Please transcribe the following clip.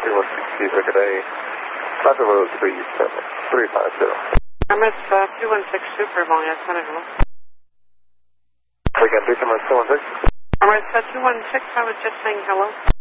216 Ticket A, Possible 350. Emirates 216 Super, Volga, hello. Again, Emirates 216. Emirates 216, I was just saying hello.